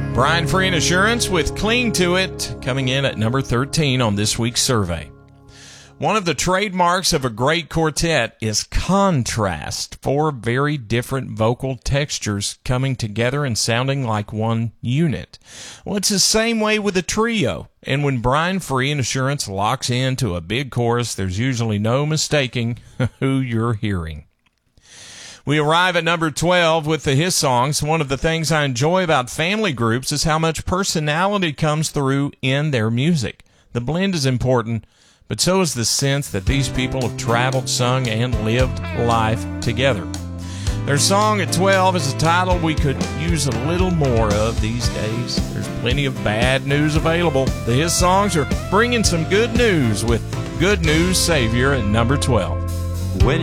Brian Free and Assurance with Cling to It, coming in at number 13 on this week's survey. One of the trademarks of a great quartet is contrast, four very different vocal textures coming together and sounding like one unit. Well, it's the same way with a trio, and when Brian Free and Assurance locks into a big chorus, there's usually no mistaking who you're hearing. We arrive at number 12 with the His Songs. One of the things I enjoy about family groups is how much personality comes through in their music. The blend is important, but so is the sense that these people have traveled, sung, and lived life together. Their song at 12 is a title we could use a little more of these days. There's plenty of bad news available. The His Songs are bringing some good news with Good News Savior at number 12. When